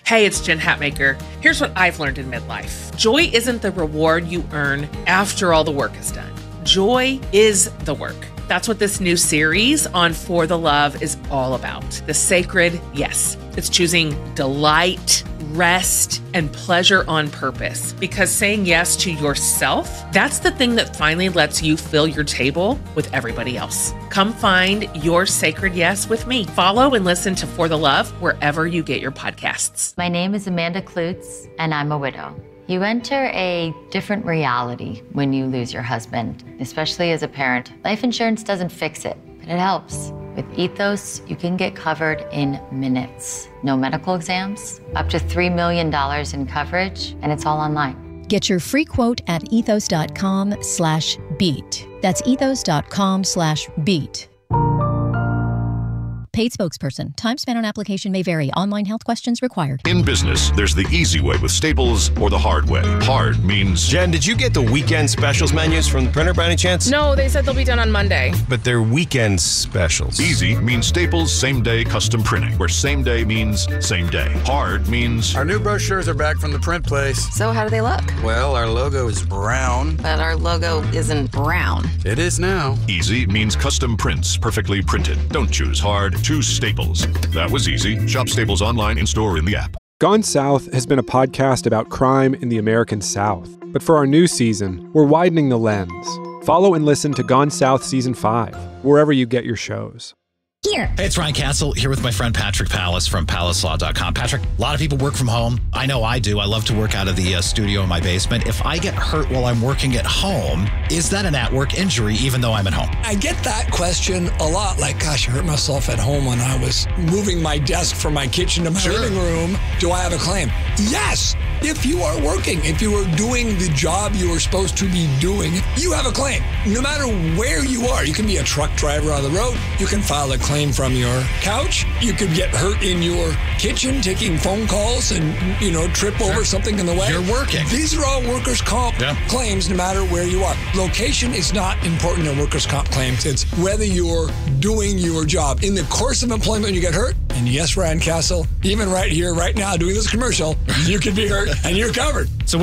Hey, it's Jen Hatmaker. Here's what I've learned in midlife. Joy isn't the reward you earn after all the work is done. Joy is the work. That's what this new series on For the Love is all about. The sacred yes. It's choosing delight, rest, and pleasure on purpose. Because saying yes to yourself, that's the thing that finally lets you fill your table with everybody else. Come find your sacred yes with me. Follow and listen to For the Love wherever you get your podcasts. My name is Amanda Klutz, and I'm a widow. You enter a different reality when you lose your husband, especially as a parent. Life insurance doesn't fix it, but it helps. With Ethos, you can get covered in minutes. No medical exams, up to $3 million in coverage, and it's all online. Get your free quote at ethos.com/beat. That's ethos.com/beat. Paid spokesperson. Time spent on application may vary. Online health questions required. In business, there's the easy way with Staples or the hard way. Hard means... Jen, did you get the weekend specials menus from the printer by any chance? No, they said they'll be done on Monday. But they're weekend specials. Easy means Staples same-day custom printing, where same day means same day. Hard means... Our new brochures are back from the print place. So how do they look? Well, our logo is brown. But our logo isn't brown. It is now. Easy means custom prints, perfectly printed. Don't choose hard. Choose Staples. That was easy. Shop Staples online, in-store, in the app. Gone South has been a podcast about crime in the American South. But for our new season, we're widening the lens. Follow and listen to Gone South Season 5, wherever you get your shows. Hey, it's Ryan Castle here with my friend Patrick Pallas from PallasLaw.com. Patrick, a lot of people work from home. I know I do. I love to work out of the studio in my basement. If I get hurt while I'm working at home, is that an at-work injury even though I'm at home? I get that question a lot. Like, gosh, I hurt myself at home when I was moving my desk from my kitchen to my living room. Do I have a claim? Yes. If you are working, if you are doing the job you are supposed to be doing, you have a claim. No matter where you are, you can be a truck driver on the road. You can file a claim from your couch. You could get hurt in your kitchen taking phone calls and, trip over something in the way. You're working. These are all workers' comp claims no matter where you are. Location is not important in workers' comp claims. It's whether you're doing your job. In the course of employment, you get hurt. And yes, Ryan Castle, even right here, right now, doing this commercial, you could be hurt and you're covered. So